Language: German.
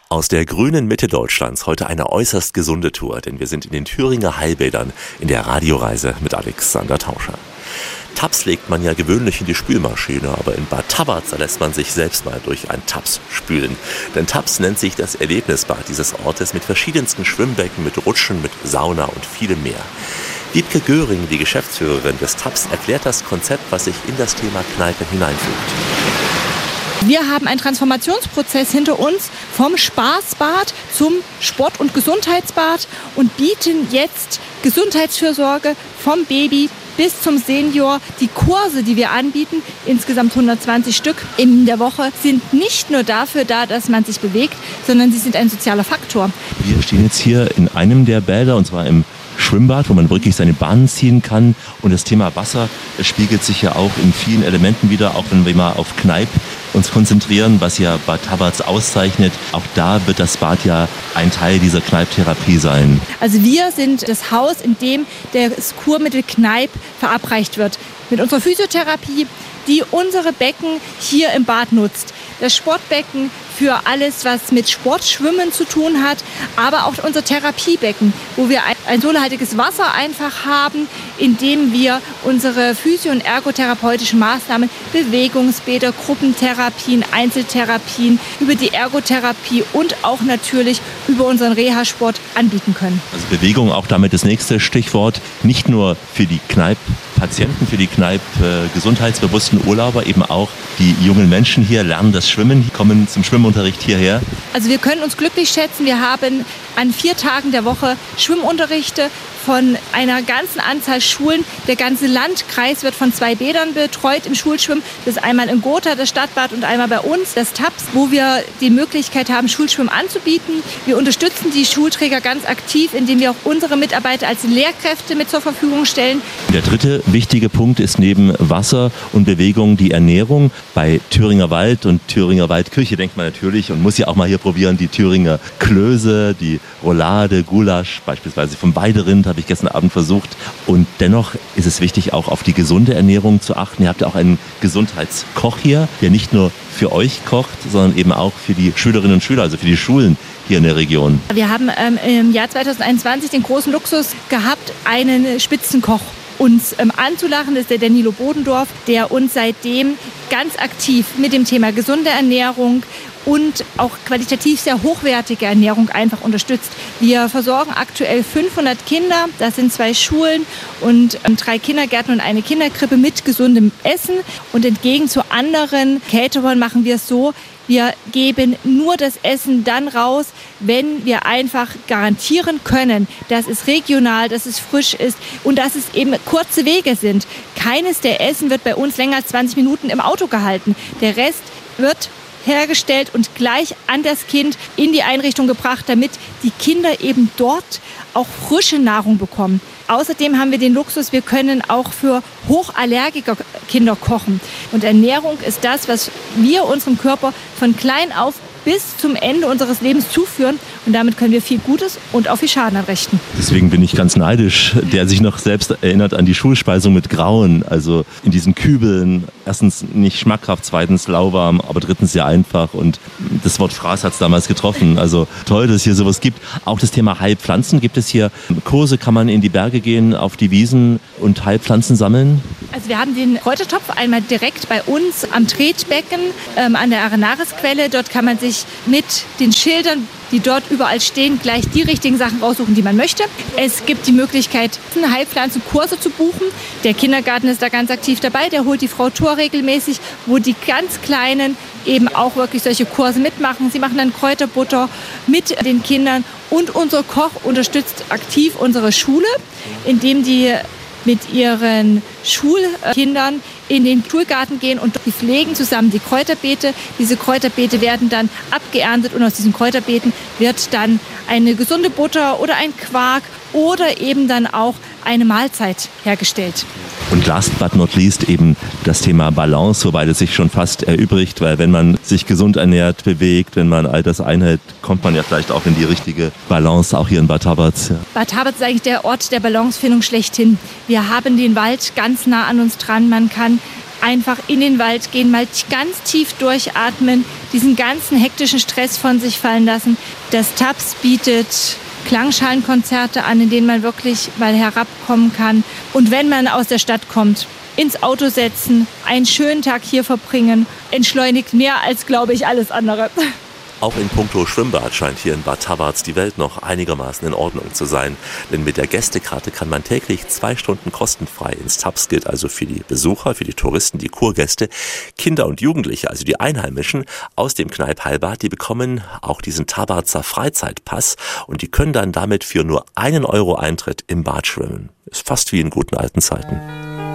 Aus der grünen Mitte Deutschlands heute eine äußerst gesunde Tour, denn wir sind in den Thüringer Heilbädern in der Radioreise mit Alexander Tauscher. Tabs legt man ja gewöhnlich in die Spülmaschine, aber in Bad Tabatz lässt man sich selbst mal durch ein Tabs spülen. Denn Tabs nennt sich das Erlebnisbad dieses Ortes mit verschiedensten Schwimmbecken, mit Rutschen, mit Sauna und vielem mehr. Wiebke Göring, die Geschäftsführerin des Tabs, erklärt das Konzept, was sich in das Thema Kneipe hineinfügt. Wir haben einen Transformationsprozess hinter uns vom Spaßbad zum Sport- und Gesundheitsbad und bieten jetzt Gesundheitsfürsorge vom Baby bis zum Senior. Die Kurse, die wir anbieten, insgesamt 120 Stück in der Woche, sind nicht nur dafür da, dass man sich bewegt, sondern sie sind ein sozialer Faktor. Wir stehen jetzt hier in einem der Bäder, und zwar im Schwimmbad, wo man wirklich seine Bahnen ziehen kann. Und das Thema Wasser spiegelt sich ja auch in vielen Elementen wieder, auch wenn wir mal auf Kneipp uns konzentrieren, was ja Bad Tabatz auszeichnet. Auch da wird das Bad ja ein Teil dieser Kneipptherapie sein. Also wir sind das Haus, in dem das Kurmittel Kneipp verabreicht wird. Mit unserer Physiotherapie, die unsere Becken hier im Bad nutzt. Das Sportbecken für alles, was mit Sportschwimmen zu tun hat, aber auch unser Therapiebecken, wo wir ein sohlhaltiges Wasser einfach haben, in dem wir unsere physio- und ergotherapeutischen Maßnahmen, Bewegungsbäder, Gruppentherapien, Einzeltherapien, über die Ergotherapie und auch natürlich über unseren Reha-Sport anbieten können. Also Bewegung auch damit das nächste Stichwort, nicht nur für die Kneipp-Patienten, für die Kneipp-gesundheitsbewussten Urlauber, eben auch die jungen Menschen hier lernen das Schwimmen, kommen zum Schwimmunterricht hierher. Also wir können uns glücklich schätzen, wir haben an 4 Tagen der Woche Schwimmunterrichte von einer ganzen Anzahl Schulen. Der ganze Landkreis wird von 2 Bädern betreut im Schulschwimmen. Das ist einmal in Gotha, das Stadtbad, und einmal bei uns, das Tabs, wo wir die Möglichkeit haben, Schulschwimmen anzubieten. Wir unterstützen die Schulträger ganz aktiv, indem wir auch unsere Mitarbeiter als Lehrkräfte mit zur Verfügung stellen. Der dritte wichtige Punkt ist neben Wasser und Bewegung die Ernährung. Bei Thüringer Wald und Thüringer Waldküche denkt man natürlich und muss ja auch mal hier probieren, die Thüringer Klöße, die Roulade, Gulasch, beispielsweise vom Weiderind, habe ich gestern Abend versucht. Und dennoch ist es wichtig, auch auf die gesunde Ernährung zu achten. Ihr habt ja auch einen Gesundheitskoch hier, der nicht nur für euch kocht, sondern eben auch für die Schülerinnen und Schüler, also für die Schulen hier in der Region. Wir haben im Jahr 2021 den großen Luxus gehabt, einen Spitzenkoch uns anzulachen. Das ist der Danilo Bodendorf, der uns seitdem ganz aktiv mit dem Thema gesunde Ernährung und auch qualitativ sehr hochwertige Ernährung einfach unterstützt. Wir versorgen aktuell 500 Kinder, das sind 2 Schulen und 3 Kindergärten und eine Kinderkrippe mit gesundem Essen. Und entgegen zu anderen Caterern machen wir es so, wir geben nur das Essen dann raus, wenn wir einfach garantieren können, dass es regional, dass es frisch ist und dass es eben kurze Wege sind. Keines der Essen wird bei uns länger als 20 Minuten im Auto gehalten. Der Rest wird hergestellt und gleich an das Kind in die Einrichtung gebracht, damit die Kinder eben dort auch frische Nahrung bekommen. Außerdem haben wir den Luxus, wir können auch für hochallergiker Kinder kochen. Und Ernährung ist das, was wir unserem Körper von klein auf bis zum Ende unseres Lebens zuführen. Und damit können wir viel Gutes und auch viel Schaden anrichten. Deswegen bin ich ganz neidisch, der sich noch selbst erinnert an die Schulspeisung mit Grauen. Also in diesen Kübeln, erstens nicht schmackhaft, zweitens lauwarm, aber drittens sehr einfach. Und das Wort Fraß hat es damals getroffen. Also toll, dass es hier sowas gibt. Auch das Thema Heilpflanzen. Gibt es hier Kurse? Kann man in die Berge gehen, auf die Wiesen und Heilpflanzen sammeln? Also wir haben den Kräutertopf einmal direkt bei uns am Tretbecken an der Arenarisquelle. Dort kann man sich mit den Schildern, die dort überall stehen, gleich die richtigen Sachen raussuchen, die man möchte. Es gibt die Möglichkeit, Heilpflanzenkurse zu buchen. Der Kindergarten ist da ganz aktiv dabei. Der holt die Frau Thor regelmäßig, wo die ganz Kleinen eben auch wirklich solche Kurse mitmachen. Sie machen dann Kräuterbutter mit den Kindern. Und unser Koch unterstützt aktiv unsere Schule, indem die mit ihren Schulkindern in den Schulgarten gehen und die pflegen zusammen die Kräuterbeete. Diese Kräuterbeete werden dann abgeerntet und aus diesen Kräuterbeeten wird dann eine gesunde Butter oder ein Quark oder eben dann auch eine Mahlzeit hergestellt. Und last but not least eben das Thema Balance, wobei das sich schon fast erübrigt, weil wenn man sich gesund ernährt, bewegt, wenn man all das einhält, kommt man ja vielleicht auch in die richtige Balance, auch hier in Bad Tabatz. Ja. Bad Tabatz ist eigentlich der Ort der Balancefindung schlechthin. Wir haben den Wald ganz nah an uns dran. Man kann einfach in den Wald gehen, mal ganz tief durchatmen, diesen ganzen hektischen Stress von sich fallen lassen. Das Taps bietet Klangschalenkonzerte an, in denen man wirklich mal herabkommen kann. Und wenn man aus der Stadt kommt, ins Auto setzen, einen schönen Tag hier verbringen, entschleunigt mehr als, glaube ich, alles andere. Auch in puncto Schwimmbad scheint hier in Bad Tavarz die Welt noch einigermaßen in Ordnung zu sein. Denn mit der Gästekarte kann man täglich 2 Stunden kostenfrei ins Taps. Gilt also für die Besucher, für die Touristen, die Kurgäste, Kinder und Jugendliche, also die Einheimischen aus dem Kneipp-Heilbad, die bekommen auch diesen Tavarzer Freizeitpass und die können dann damit für nur 1 € Eintritt im Bad schwimmen. Ist fast wie in guten alten Zeiten.